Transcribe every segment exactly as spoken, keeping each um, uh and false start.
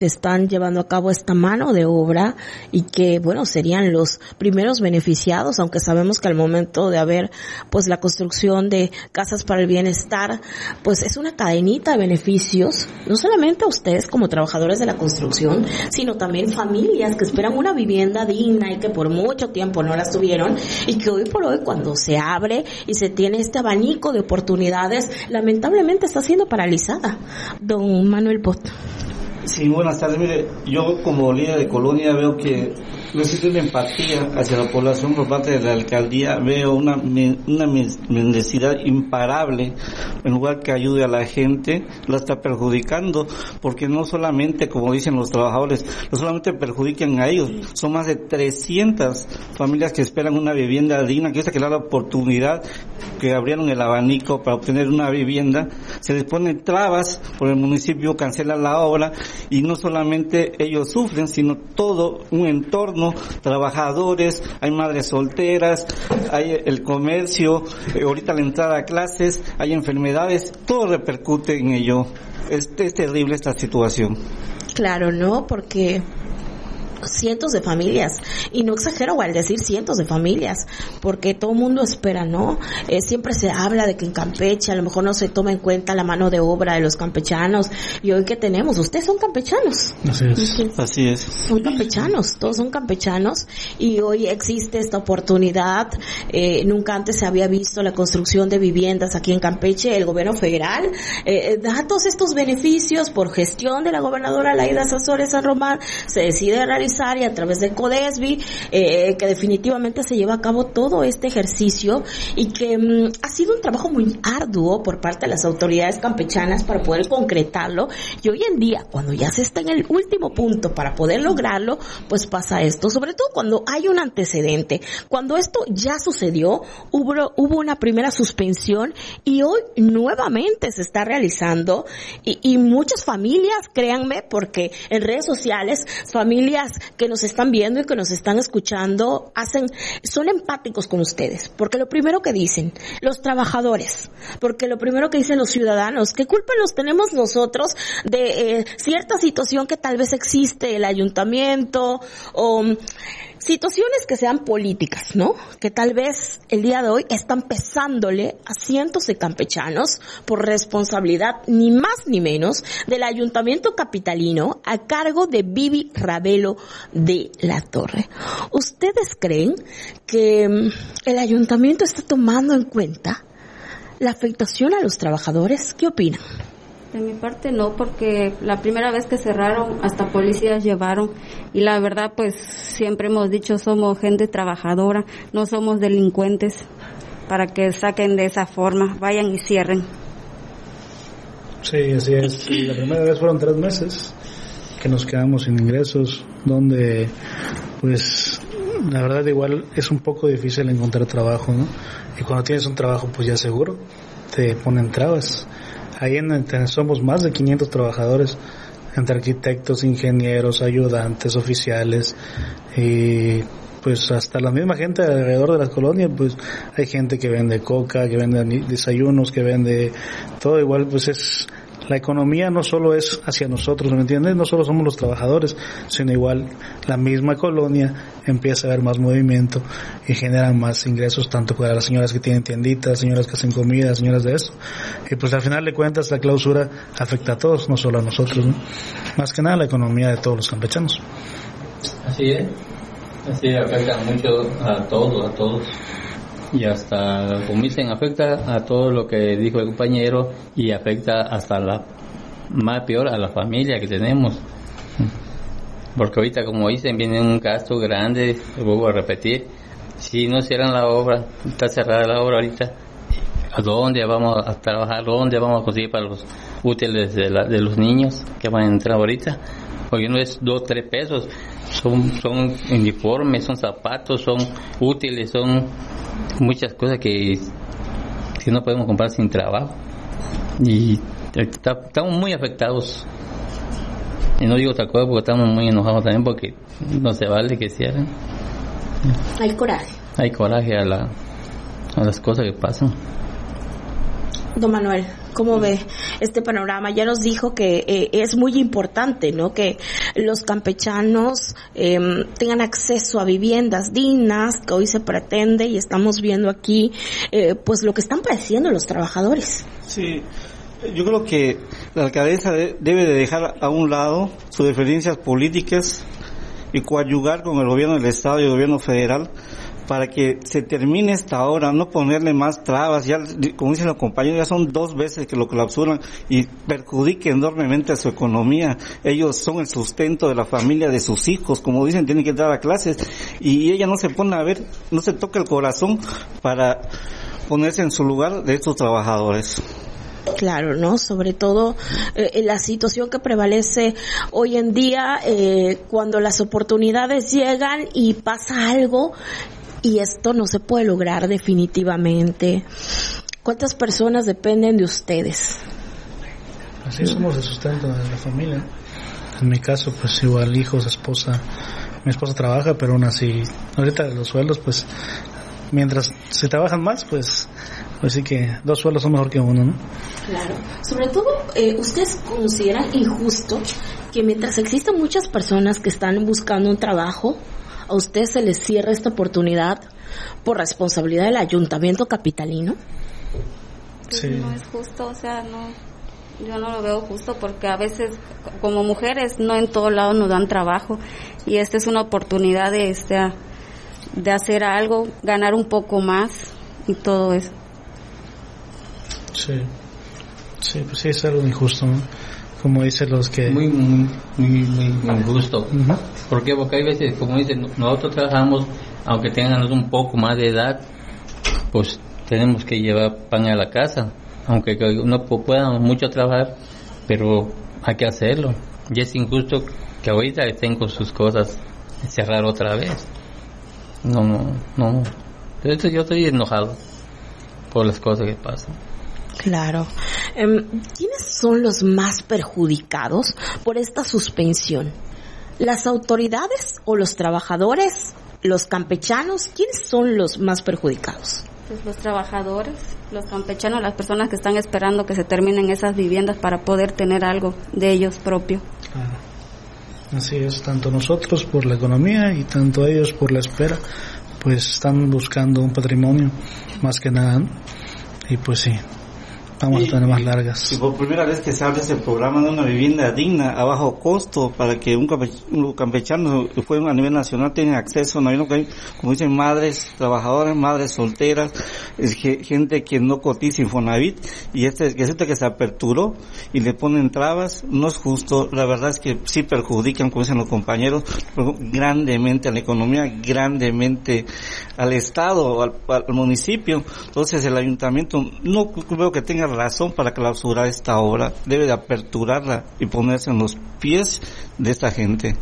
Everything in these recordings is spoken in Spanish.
están llevando a cabo esta mano de obra y que, bueno, serían los primeros beneficiados, aunque sabemos que al momento de haber, pues, la construcción de casas para el bienestar, pues, es una cadenita de beneficios, no solamente a ustedes como trabajadores de la construcción, sino también familias que esperan una vivienda digna y que por mucho tiempo no las tuvieron y que hoy por hoy, cuando se abre y se tiene este abanico de oportunidades, lamentablemente está siendo paralizada. Don Manuel Pot. Sí, buenas tardes. Mire, yo como líder de colonia veo que necesito una empatía hacia la población por parte de la alcaldía. Veo una una necesidad imparable. En lugar que ayude a la gente, la está perjudicando, porque no solamente, como dicen los trabajadores, no solamente perjudican a ellos, son más de trescientas familias que esperan una vivienda digna, que esta que le da la oportunidad, que abrieron el abanico para obtener una vivienda, se les ponen trabas por el municipio, cancelan la obra, y no solamente ellos sufren, sino todo un entorno, trabajadores, hay madres solteras, hay el comercio, eh, ahorita la entrada a clases, hay enfermedades, todo repercute en ello. Es, es terrible esta situación. Claro, ¿no? Porque cientos de familias, y no exagero al decir cientos de familias, porque todo el mundo espera, ¿no? Eh, siempre se habla de que en Campeche a lo mejor no se toma en cuenta la mano de obra de los campechanos, y hoy que tenemos, ustedes son campechanos. Así es. Así es. Son campechanos, todos son campechanos, y hoy existe esta oportunidad. Eh, nunca antes se había visto la construcción de viviendas aquí en Campeche. El gobierno federal eh, da todos estos beneficios por gestión de la gobernadora Laida Sansores San Román, se decide realizar y a través de CODESBI, eh, que definitivamente se lleva a cabo todo este ejercicio y que mm, ha sido un trabajo muy arduo por parte de las autoridades campechanas para poder concretarlo, y hoy en día, cuando ya se está en el último punto para poder lograrlo, pues pasa esto, sobre todo cuando hay un antecedente, cuando esto ya sucedió, hubo, hubo una primera suspensión y hoy nuevamente se está realizando, y, y muchas familias, créanme, porque en redes sociales, familias que nos están viendo y que nos están escuchando hacen, son empáticos con ustedes, porque lo primero que dicen los trabajadores, porque lo primero que dicen los ciudadanos, ¿qué culpa los tenemos nosotros de eh, cierta situación que tal vez existe el ayuntamiento o situaciones que sean políticas, ¿no? Que tal vez el día de hoy están pesándole a cientos de campechanos por responsabilidad ni más ni menos del ayuntamiento capitalino a cargo de Vivi Ravelo de la Torre. ¿Ustedes creen que el ayuntamiento está tomando en cuenta la afectación a los trabajadores? ¿Qué opinan? De mi parte no, porque la primera vez que cerraron hasta policías llevaron, y la verdad pues siempre hemos dicho somos gente trabajadora, no somos delincuentes, para que saquen de esa forma, vayan y cierren. Sí, así es. La primera vez fueron tres meses que nos quedamos sin ingresos, donde pues la verdad igual es un poco difícil encontrar trabajo, ¿no? Y cuando tienes un trabajo pues ya seguro te ponen trabas. Ahí en, somos más de quinientos trabajadores, entre arquitectos, ingenieros, ayudantes, oficiales, y pues hasta la misma gente alrededor de las colonias, pues hay gente que vende coca, que vende desayunos, que vende todo. Igual pues es, la economía no solo es hacia nosotros, ¿me entiendes? No solo somos los trabajadores, sino igual la misma colonia empieza a haber más movimiento y genera más ingresos, tanto para las señoras que tienen tienditas, señoras que hacen comida, señoras de eso. Y pues al final de cuentas la clausura afecta a todos, no solo a nosotros, ¿no? Más que nada la economía de todos los campechanos. Así es, así afecta mucho a todos, a todos. Y hasta, como dicen, afecta a todo lo que dijo el compañero y afecta hasta la más peor a la familia que tenemos. Porque ahorita, como dicen, viene un gasto grande, lo vuelvo a repetir, si no cierran la obra, está cerrada la obra ahorita, ¿a dónde vamos a trabajar? ¿Dónde vamos a conseguir para los útiles de, la, de los niños que van a entrar ahorita? Porque no es dos, tres pesos, son, son uniformes, son zapatos, son útiles, son muchas cosas que, que no podemos comprar sin trabajo. Y está, estamos muy afectados. Y no digo otra cosa porque estamos muy enojados también porque no se vale que cierren. Hay coraje. Hay coraje a, la, a las cosas que pasan. Don Manuel. ¿Cómo ve este panorama? Ya nos dijo que eh, es muy importante, ¿no? Que los campechanos eh, tengan acceso a viviendas dignas, que hoy se pretende y estamos viendo aquí, eh, pues lo que están padeciendo los trabajadores. Sí, yo creo que la alcaldesa debe de dejar a un lado sus diferencias políticas y coadyugar con el gobierno del Estado y el gobierno federal para que se termine esta obra, no ponerle más trabas. Ya, como dicen los compañeros, ya son dos veces que lo clausuran y perjudique enormemente a su economía. Ellos son el sustento de la familia, de sus hijos, como dicen, tienen que entrar a clases, y ella no se pone a ver, no se toca el corazón para ponerse en su lugar de estos trabajadores. Claro, ¿no? Sobre todo eh, la situación que prevalece hoy en día, eh, cuando las oportunidades llegan y pasa algo, y esto no se puede lograr definitivamente. ¿Cuántas personas dependen de ustedes? Así somos el sustento de la familia. En mi caso, pues igual hijos, esposa. Mi esposa trabaja, pero aún así, ahorita los sueldos, pues, mientras se trabajan más, pues, pues sí que dos sueldos son mejor que uno, ¿no? Claro. Sobre todo, eh, ¿ustedes consideran injusto que mientras existen muchas personas que están buscando un trabajo, a usted se les cierra esta oportunidad por responsabilidad del ayuntamiento capitalino? Pues Sí. no es justo, o sea, no, yo no lo veo justo, porque a veces como mujeres no en todos lados nos dan trabajo, y esta es una oportunidad de este de hacer algo, ganar un poco más y todo eso. Sí, sí, pues sí es algo injusto, ¿no? Como dicen los que... Muy, muy, muy, muy injusto. Uh-huh. ¿Por qué? Porque hay veces, como dicen, nosotros trabajamos, aunque tengan un poco más de edad, pues tenemos que llevar pan a la casa, aunque no puedan mucho trabajar, pero hay que hacerlo. Y es injusto que ahorita estén con sus cosas cerrar otra vez. No, no, no. Entonces yo estoy enojado por las cosas que pasan. Claro. Um, ¿Quiénes son los más perjudicados por esta suspensión? ¿Las autoridades o los trabajadores? ¿Los campechanos? ¿Quiénes son los más perjudicados? Pues los trabajadores, los campechanos, las personas que están esperando que se terminen esas viviendas para poder tener algo de ellos propio. Claro. Así es, tanto nosotros por la economía y tanto ellos por la espera, pues están buscando un patrimonio, más que nada, ¿no? Y pues sí, vamos y, a tener más largas. Y por primera vez que se abre ese programa de una vivienda digna a bajo costo para que un, campe, un campechano a nivel nacional tenga acceso, ¿no? Como dicen, madres trabajadoras, madres solteras, es que, gente que no cotiza Infonavit, y este que este que se aperturó y le ponen trabas, no es justo. La verdad es que sí perjudican, como dicen los compañeros, grandemente a la economía, grandemente al Estado, al, al municipio. Entonces el ayuntamiento no creo que tenga razón para clausurar esta obra, debe de aperturarla y ponerse en los pies de esta gente.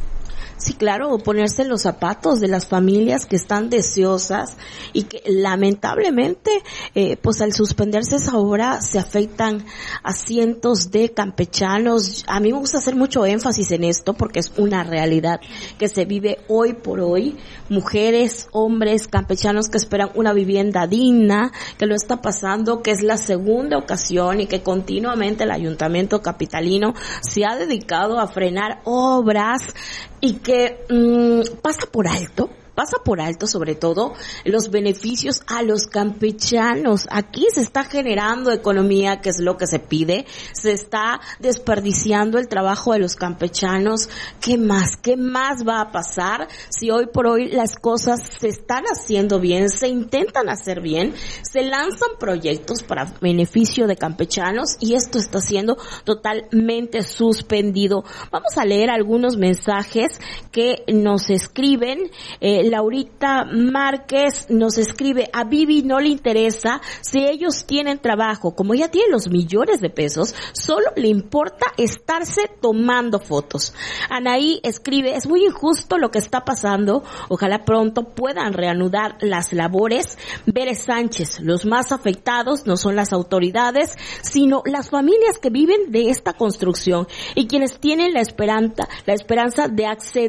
Sí, claro, ponerse en los zapatos de las familias que están deseosas y que lamentablemente, eh, pues al suspenderse esa obra se afectan a cientos de campechanos. A mí me gusta hacer mucho énfasis en esto porque es una realidad que se vive hoy por hoy. Mujeres, hombres, campechanos que esperan una vivienda digna, que lo está pasando, que es la segunda ocasión y que continuamente el ayuntamiento capitalino se ha dedicado a frenar obras y que mmm, pasa por alto, pasa por alto sobre todo los beneficios a los campechanos. Aquí se está generando economía, que es lo que se pide, se está desperdiciando el trabajo de los campechanos. ¿Qué más? ¿Qué más va a pasar si hoy por hoy las cosas se están haciendo bien, se intentan hacer bien, se lanzan proyectos para beneficio de campechanos y esto está siendo totalmente suspendido? Vamos a leer algunos mensajes que nos escriben. eh, Laurita Márquez nos escribe: a Vivi no le interesa si ellos tienen trabajo, como ya tienen los millones de pesos, solo le importa estarse tomando fotos. Anaí escribe: es muy injusto lo que está pasando, ojalá pronto puedan reanudar las labores. Bere Sánchez: los más afectados no son las autoridades, sino las familias que viven de esta construcción y quienes tienen la esperanza, la esperanza de acceder a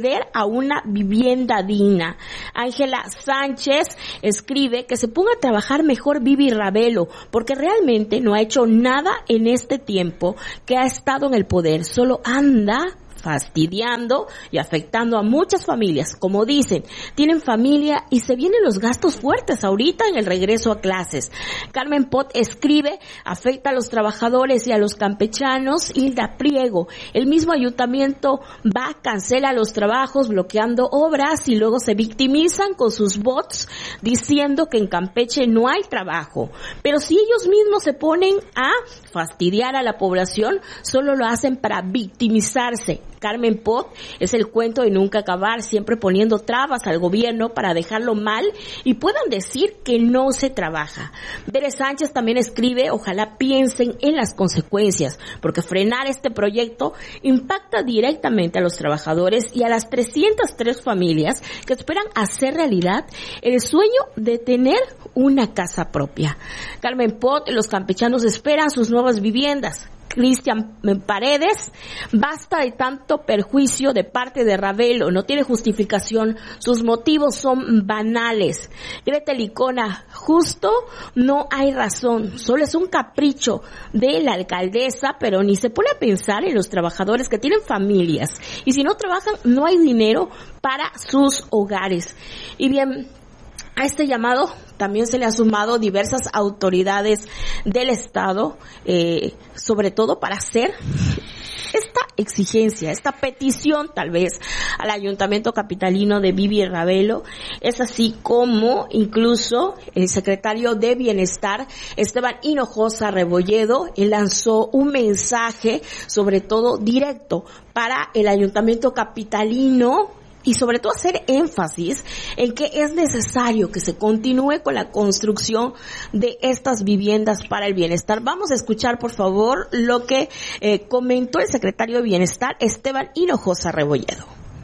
a una vivienda digna. Ángela Sánchez escribe que se ponga a trabajar mejor Vivi Ravelo, porque realmente no ha hecho nada en este tiempo que ha estado en el poder, solo anda fastidiando y afectando a muchas familias. Como dicen, tienen familia y se vienen los gastos fuertes ahorita en el regreso a clases. Carmen Pot escribe, afecta a los trabajadores y a los campechanos. Hilda Priego, el mismo ayuntamiento va, cancela los trabajos, bloqueando obras y luego se victimizan con sus bots diciendo que en Campeche no hay trabajo. Pero si ellos mismos se ponen a fastidiar a la población, solo lo hacen para victimizarse. Carmen Pot es el cuento de nunca acabar, siempre poniendo trabas al gobierno para dejarlo mal y puedan decir que no se trabaja. Bere Sánchez también escribe, ojalá piensen en las consecuencias, porque frenar este proyecto impacta directamente a los trabajadores y a las trescientas tres familias que esperan hacer realidad el sueño de tener una casa propia. Carmen Pot, los campechanos esperan sus nuevas viviendas. Cristian Paredes, basta de tanto perjuicio de parte de Ravelo, no tiene justificación, sus motivos son banales. Greta Licona, justo no hay razón, solo es un capricho de la alcaldesa, pero ni se pone a pensar en los trabajadores que tienen familias, y si no trabajan no hay dinero para sus hogares. Y bien, a este llamado también se le ha sumado diversas autoridades del Estado, eh, sobre todo para hacer esta exigencia, esta petición tal vez al Ayuntamiento Capitalino de Vivi Ravelo. Es así como incluso el secretario de Bienestar, Esteban Hinojosa Rebolledo, él lanzó un mensaje sobre todo directo para el Ayuntamiento Capitalino, y sobre todo hacer énfasis en que es necesario que se continúe con la construcción de estas viviendas para el bienestar. Vamos a escuchar, por favor, lo que eh, comentó el secretario de Bienestar, Esteban Hinojosa Rebolledo.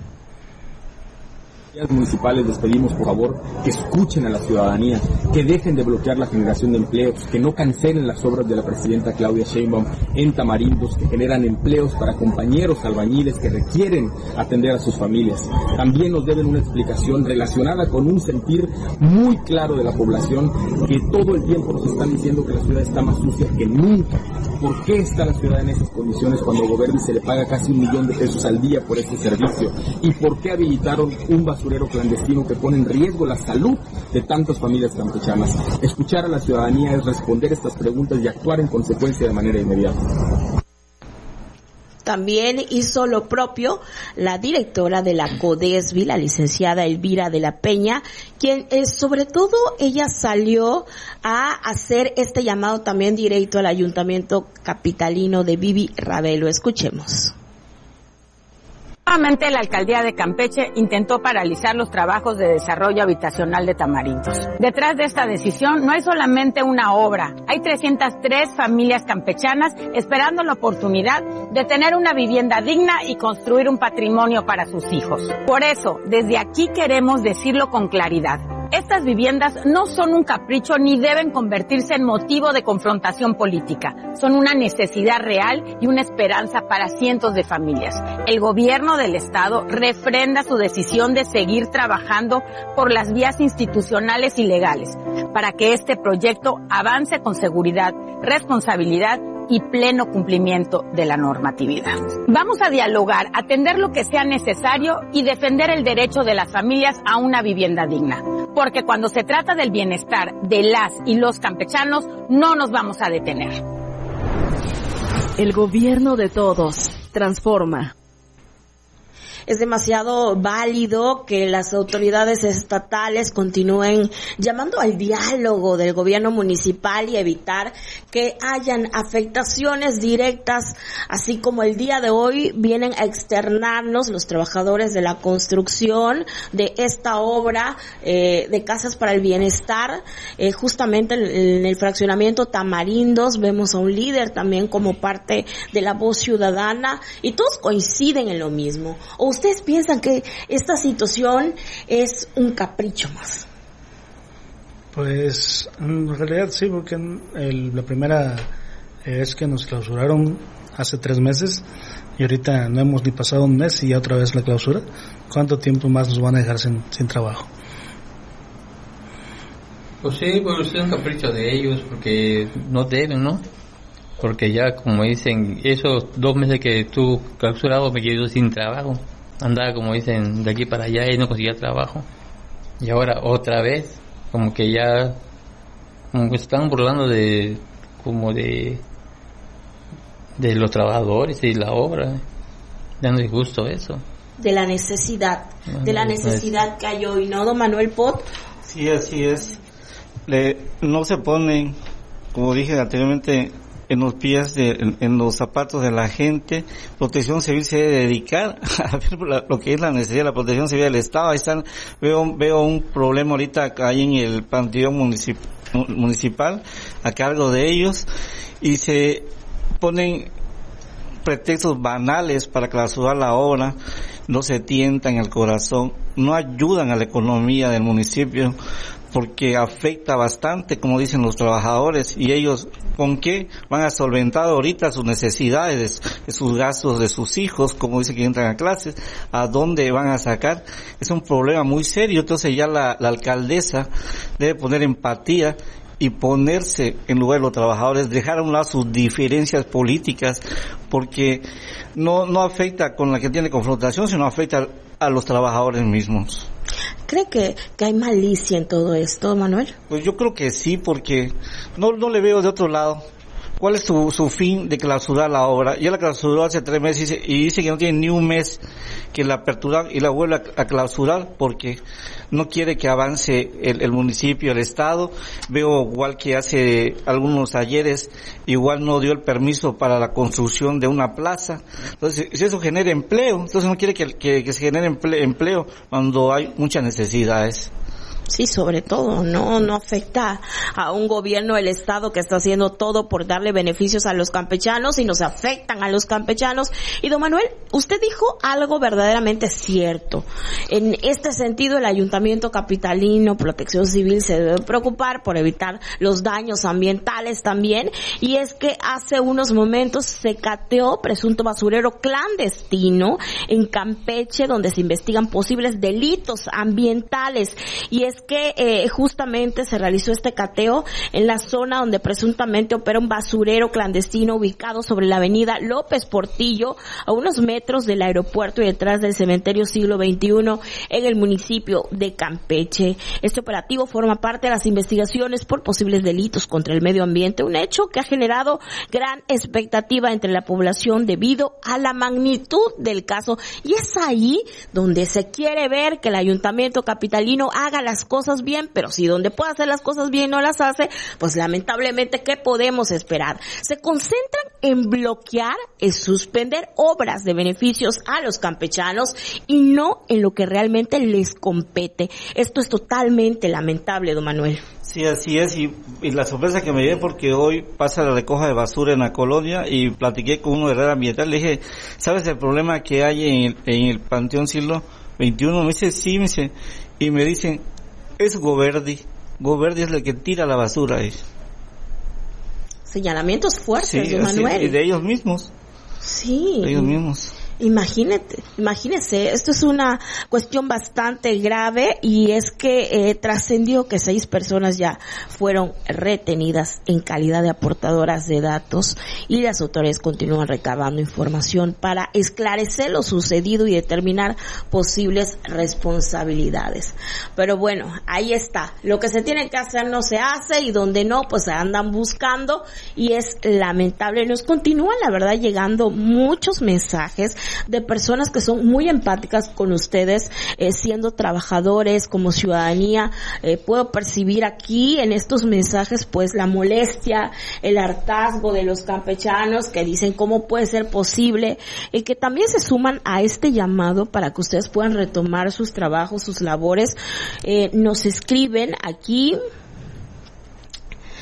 Municipales les pedimos por favor que escuchen a la ciudadanía, que dejen de bloquear la generación de empleos, que no cancelen las obras de la presidenta Claudia Sheinbaum en Tamarindos, que generan empleos para compañeros albañiles que requieren atender a sus familias. También nos deben una explicación relacionada con un sentir muy claro de la población, que todo el tiempo nos están diciendo que la ciudad está más sucia que nunca. ¿Por qué está la ciudad en esas condiciones cuando al gobierno se le paga casi un millón de pesos al día por este servicio? ¿Y por qué habilitaron un basurero clandestino que pone en riesgo la salud de tantas familias campechanas? Escuchar a la ciudadanía es responder estas preguntas y actuar en consecuencia de manera inmediata. También hizo lo propio la directora de la CODESBI, la licenciada Elvira de la Peña, quien eh, sobre todo ella salió a hacer este llamado también directo al Ayuntamiento Capitalino de Vivi Ravelo. Escuchemos. Nuevamente la alcaldía de Campeche intentó paralizar los trabajos de desarrollo habitacional de Tamarindos. Detrás de esta decisión no hay solamente una obra, hay trescientas tres familias campechanas esperando la oportunidad de tener una vivienda digna y construir un patrimonio para sus hijos. Por eso, desde aquí queremos decirlo con claridad. Estas viviendas no son un capricho ni deben convertirse en motivo de confrontación política. Son una necesidad real y una esperanza para cientos de familias. El gobierno del Estado refrenda su decisión de seguir trabajando por las vías institucionales y legales para que este proyecto avance con seguridad, responsabilidad y pleno cumplimiento de la normatividad. Vamos a dialogar, atender lo que sea necesario y defender el derecho de las familias a una vivienda digna. Porque cuando se trata del bienestar de las y los campechanos, no nos vamos a detener. El gobierno de todos transforma. Es demasiado válido que las autoridades estatales continúen llamando al diálogo del gobierno municipal y evitar que hayan afectaciones directas, así como el día de hoy vienen a externarnos los trabajadores de la construcción de esta obra eh, de casas para el bienestar, eh, justamente en, en el fraccionamiento Tamarindos. Vemos a un líder también como parte de la voz ciudadana y todos coinciden en lo mismo. ¿O ustedes piensan que esta situación es un capricho más? Pues en realidad sí, porque el, la primera es que nos clausuraron hace tres meses y ahorita no hemos ni pasado un mes y ya otra vez la clausura. ¿Cuánto tiempo más nos van a dejar sin, sin trabajo? Pues sí, pues es un capricho de ellos, porque no deben, ¿no? Porque ya, como dicen, esos dos meses que estuvo clausurado me quedé sin trabajo. Andaba, como dicen, de aquí para allá y no conseguía trabajo. Y ahora otra vez, como que ya, como que están burlando de, como de, de los trabajadores y la obra. Ya no es justo eso. De la necesidad, de la necesidad que hay hoy, ¿no, don Manuel Pot? Sí, así es. Le, no se ponen, como dije anteriormente, en los pies, de, en, en los zapatos de la gente. Protección Civil se debe dedicar a ver la, lo que es la necesidad de la protección civil del Estado. Ahí están, veo, veo un problema ahorita ahí en el panteón municip, municipal a cargo de ellos, y se ponen pretextos banales para clausurar la obra. No se tientan el corazón, no ayudan a la economía del municipio, porque afecta bastante, como dicen los trabajadores, y ellos, ¿con qué van a solventar ahorita sus necesidades, sus gastos de sus hijos, como dicen que entran a clases? ¿A dónde van a sacar? Es un problema muy serio. Entonces ya la, la alcaldesa debe poner empatía y ponerse en lugar de los trabajadores, dejar a un lado sus diferencias políticas, porque no, no afecta con la que tiene confrontación, sino afecta a los trabajadores mismos. ¿Cree que, que hay malicia en todo esto, Manuel? Pues yo creo que sí, porque no, no le veo de otro lado. ¿Cuál es su, su fin de clausurar la obra? Ya la clausuró hace tres meses y dice, y dice que no tiene ni un mes que la apertura y la vuelve a, a clausurar porque no quiere que avance el, el municipio, el Estado. Veo igual que hace algunos ayeres, igual no dio el permiso para la construcción de una plaza. Entonces, si eso genera empleo, entonces no quiere que, que, que se genere empleo, empleo cuando hay muchas necesidades. Sí, sobre todo, no no afecta a un gobierno del Estado que está haciendo todo por darle beneficios a los campechanos y nos afectan a los campechanos. Y don Manuel, usted dijo algo verdaderamente cierto. En este sentido, el Ayuntamiento Capitalino, Protección Civil se debe preocupar por evitar los daños ambientales también. Y es que hace unos momentos se cateó presunto basurero clandestino en Campeche, donde se investigan posibles delitos ambientales. Y es que eh, justamente se realizó este cateo en la zona donde presuntamente opera un basurero clandestino ubicado sobre la avenida López Portillo, a unos metros del aeropuerto y detrás del cementerio siglo veintiuno en el municipio de Campeche. Este operativo forma parte de las investigaciones por posibles delitos contra el medio ambiente, un hecho que ha generado gran expectativa entre la población debido a la magnitud del caso. Y es ahí donde se quiere ver que el Ayuntamiento Capitalino haga las cosas bien, pero si donde puede hacer las cosas bien no las hace, pues lamentablemente, ¿qué podemos esperar? Se concentran en bloquear, en suspender obras de beneficios a los campechanos y no en lo que realmente les compete. Esto es totalmente lamentable, don Manuel. Sí, así es, y, y la sorpresa que me llevé porque hoy pasa la recoja de basura en la colonia y platiqué con uno de red ambiental, le dije, ¿sabes el problema que hay en el, en el Panteón Siglo veintiuno? Me dice, sí, me dice, y me dicen, es Goverdi, Goverdi es el que tira la basura ahí. Señalamientos fuertes, sí, don Manuel. Sí, y de ellos mismos. Sí. De ellos mismos. Imagínate, imagínese, esto es una cuestión bastante grave y es que eh, trascendió que seis personas ya fueron retenidas en calidad de aportadoras de datos y las autoridades continúan recabando información para esclarecer lo sucedido y determinar posibles responsabilidades. Pero bueno, ahí está, lo que se tiene que hacer no se hace y donde no, pues se andan buscando y es lamentable. Nos continúan, la verdad, llegando muchos mensajes de personas que son muy empáticas con ustedes, eh, siendo trabajadores, como ciudadanía. Eh, puedo percibir aquí en estos mensajes pues la molestia, el hartazgo de los campechanos que dicen cómo puede ser posible, y que también se suman a este llamado para que ustedes puedan retomar sus trabajos, sus labores. Eh, nos escriben aquí.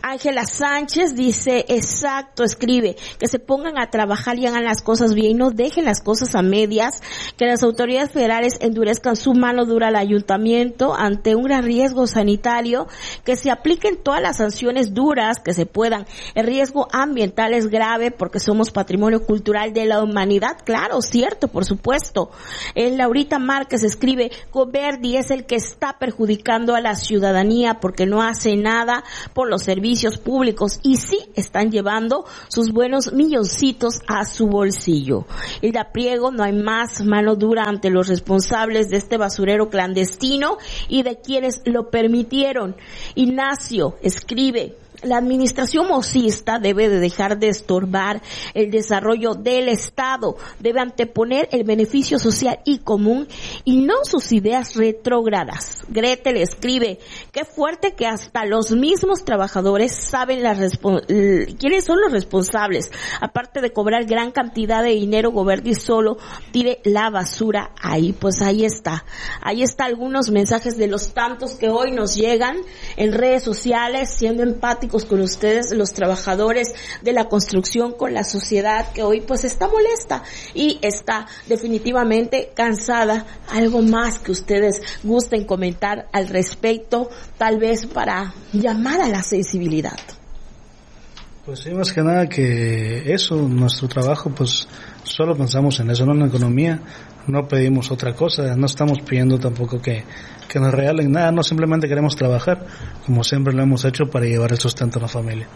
Ángela Sánchez dice, exacto, escribe, que se pongan a trabajar y hagan las cosas bien, no dejen las cosas a medias, que las autoridades federales endurezcan su mano dura al ayuntamiento ante un gran riesgo sanitario, que se apliquen todas las sanciones duras que se puedan. El riesgo ambiental es grave porque somos patrimonio cultural de la humanidad, claro, cierto, por supuesto. Eh, Laurita Márquez escribe, Goberdi es el que está perjudicando a la ciudadanía porque no hace nada por los servicios públicos y sí están llevando sus buenos milloncitos a su bolsillo. Hilda Priego, no hay más mano dura ante los responsables de este basurero clandestino y de quienes lo permitieron. Ignacio escribe, la administración mocista debe de dejar de estorbar el desarrollo del Estado, debe anteponer el beneficio social y común y no sus ideas retrógradas. Gretel escribe, qué fuerte que hasta los mismos trabajadores saben las respon- quiénes son los responsables. Aparte de cobrar gran cantidad de dinero, Goberdi solo tire la basura ahí. Pues ahí está, ahí está algunos mensajes de los tantos que hoy nos llegan en redes sociales, siendo empáticos con ustedes, los trabajadores de la construcción, con la sociedad que hoy pues está molesta y está definitivamente cansada. Algo más que ustedes gusten comentar al respecto, tal vez para llamar a la sensibilidad. Pues sí, más que nada que eso, nuestro trabajo, pues solo pensamos en eso, no en la economía, no pedimos otra cosa, no estamos pidiendo tampoco que, que nos regalen nada, no, simplemente queremos trabajar, como siempre lo hemos hecho, para llevar el sustento a la familia.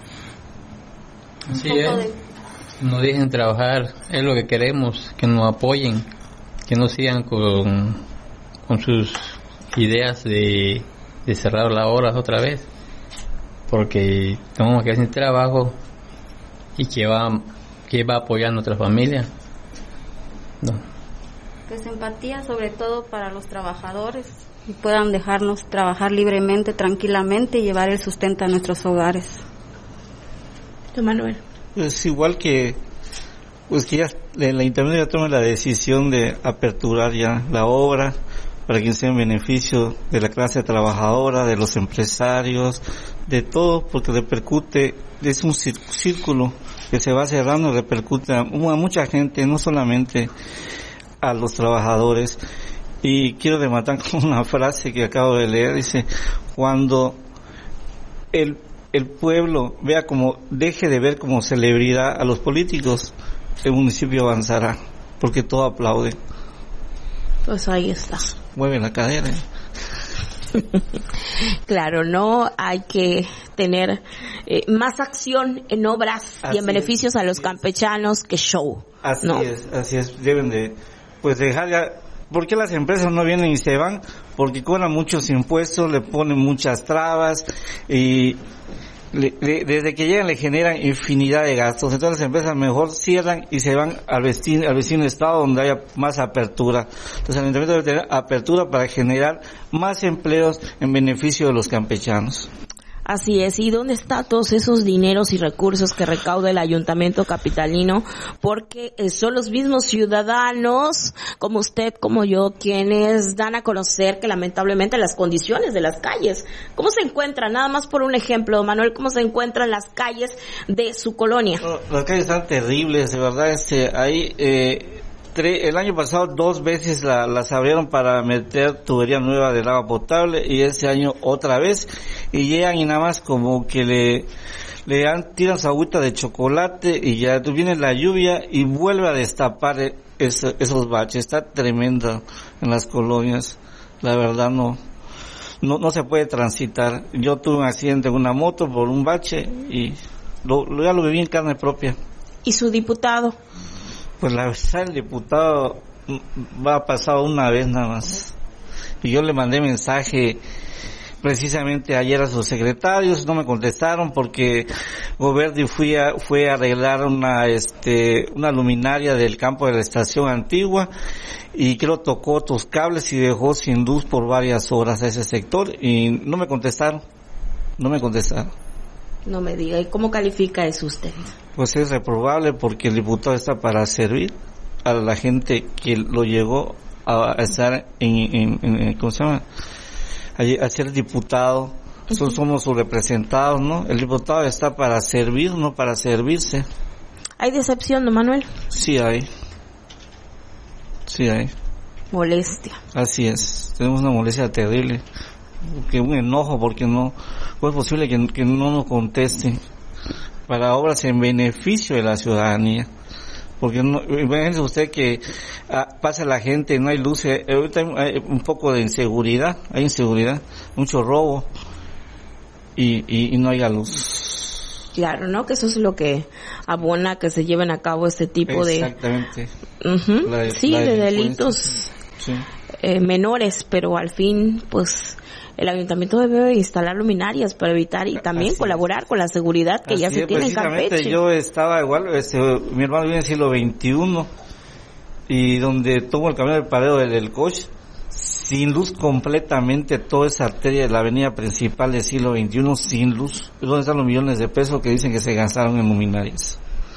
Así es, no dejen trabajar, es lo que queremos, que nos apoyen, que no sigan con, con sus ideas de, de cerrar las horas otra vez, porque tenemos que hacer trabajo y que va, que va a apoyar a nuestra familia. No. Pues empatía sobre todo para los trabajadores y puedan dejarnos trabajar libremente, tranquilamente y llevar el sustento a nuestros hogares. Manuel. Pues igual que pues que ya la intermedia tome la decisión de aperturar ya la obra para que sea en beneficio de la clase trabajadora, de los empresarios, de todo, porque repercute, es un círculo que se va cerrando, repercute a, a mucha gente, no solamente a los trabajadores. Y quiero rematar con una frase que acabo de leer, dice, cuando el el pueblo vea como, deje de ver como celebridad a los políticos, el municipio avanzará, porque todo aplaude. Pues ahí está. Mueve la cadera. Claro, no hay que tener eh, más acción en obras así y en beneficios es, a los campechanos que show. Así no. es, así es. Deben de, pues dejar ya. ¿Por qué las empresas no vienen y se van? Porque cobran muchos impuestos, le ponen muchas trabas y le, le, desde que llegan le generan infinidad de gastos. Entonces las empresas mejor cierran y se van al vecino, al vecino estado donde haya más apertura. Entonces el ayuntamiento debe tener apertura para generar más empleos en beneficio de los campechanos. Así es, ¿y dónde están todos esos dineros y recursos que recauda el ayuntamiento capitalino? Porque son los mismos ciudadanos, como usted, como yo, quienes dan a conocer que lamentablemente las condiciones de las calles, ¿cómo se encuentran? Nada más por un ejemplo, Manuel, ¿cómo se encuentran las calles de su colonia? Las calles están terribles, de verdad, este, ahí, eh, el año pasado dos veces la, las abrieron para meter tubería nueva del agua potable y este año otra vez y llegan y nada más como que le le dan, tiran su agüita de chocolate y ya viene la lluvia y vuelve a destapar es, esos baches. Está tremendo en las colonias, la verdad no no no se puede transitar. Yo tuve un accidente en una moto por un bache y lo, lo ya lo viví en carne propia. ¿Y su diputado? Pues la verdad el diputado va a pasar una vez nada más. Y yo le mandé mensaje precisamente ayer a sus secretarios, no me contestaron porque Goberdi fui a, fue a arreglar una este una luminaria del campo de la estación antigua y creo tocó otros cables y dejó sin luz por varias horas a ese sector y no me contestaron, no me contestaron. No me diga, ¿y cómo califica eso usted? Pues es reprobable porque el diputado está para servir a la gente que lo llegó a estar en, en, en ¿cómo se llama? A, a ser diputado Nosotros somos sus representados, ¿no? El diputado está para servir, no para servirse. ¿Hay decepción, don Manuel? Sí hay. Sí hay. Molestia. Así es. Tenemos una molestia terrible. Que un enojo porque no, no es posible que, que no nos conteste para obras en beneficio de la ciudadanía. Porque no, imagínese usted que ah, pasa la gente, no hay luz, eh, ahorita hay un poco de inseguridad, hay inseguridad, mucho robo y, y, y no haya luz. Claro, ¿no? Que eso es lo que abona que se lleven a cabo este tipo Exactamente. de... Uh-huh. La de, sí, la de, de delitos sí. eh, menores, pero al fin, pues... el ayuntamiento debe instalar luminarias para evitar y también Así colaborar es. con la seguridad que Así ya se es, tiene en Campeche. Yo estaba igual, este, mi hermano vive en el siglo veintiuno y donde tomo el camino del paradero del, del coche, sin luz completamente, toda esa arteria de la avenida principal del siglo veintiuno sin luz. ¿Dónde están los millones de pesos que dicen que se gastaron en luminarias?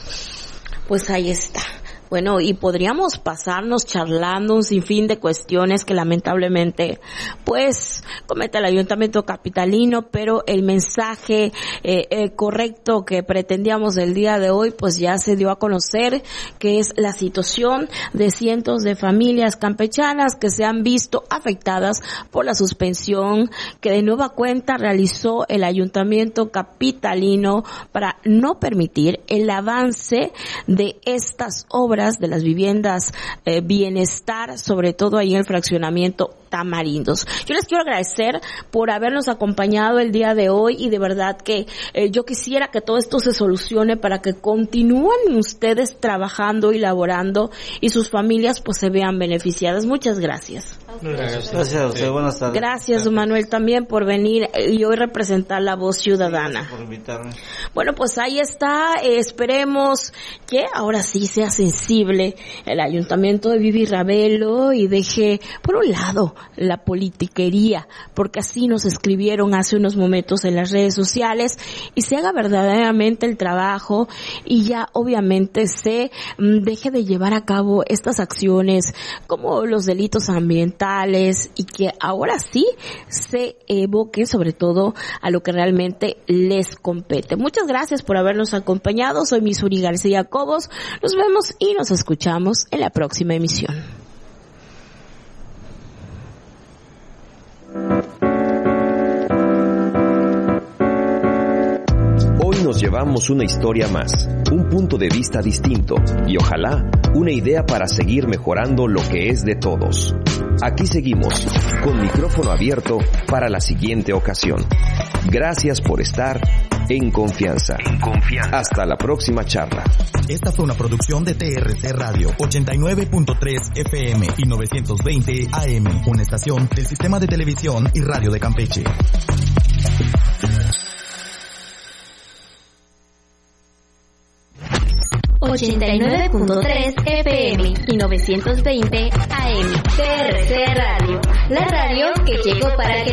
Pues ahí está. Bueno, y podríamos pasarnos charlando un sinfín de cuestiones que lamentablemente, pues, comete el ayuntamiento capitalino, pero el mensaje eh, eh, correcto que pretendíamos el día de hoy, pues ya se dio a conocer, que es la situación de cientos de familias campechanas que se han visto afectadas por la suspensión que de nueva cuenta realizó el ayuntamiento capitalino para no permitir el avance de estas obras de las viviendas eh, bienestar, sobre todo ahí en el fraccionamiento Tamarindos. Yo les quiero agradecer por habernos acompañado el día de hoy y de verdad que eh, yo quisiera que todo esto se solucione para que continúen ustedes trabajando y laborando y sus familias pues se vean beneficiadas. Muchas gracias. Gracias, gracias a usted. Buenas tardes. Gracias, don Manuel, también por venir y hoy representar la voz ciudadana. Gracias por invitarme. Bueno, pues ahí está. Eh, esperemos que ahora sí sea sensible el ayuntamiento de Vivi Ravelo y deje, por un lado, la politiquería, porque así nos escribieron hace unos momentos en las redes sociales, y se haga verdaderamente el trabajo y ya obviamente se mm, deje de llevar a cabo estas acciones como los delitos ambientales y que ahora sí se evoque sobre todo a lo que realmente les compete. Muchas gracias por habernos acompañado. Soy Misuri García Cobos. Nos vemos y nos escuchamos en la próxima emisión. Hoy nos llevamos una historia más, un punto de vista distinto y ojalá una idea para seguir mejorando lo que es de todos. Aquí seguimos, con micrófono abierto para la siguiente ocasión. Gracias por estar en confianza. En confianza. Hasta la próxima charla. Esta fue una producción de T R C Radio, ochenta y nueve punto tres F M y novecientos veinte A M, una estación del Sistema de Televisión y Radio de Campeche. ochenta y nueve punto tres F M y novecientos veinte A M. T R C Radio, la radio que llegó para quedarse.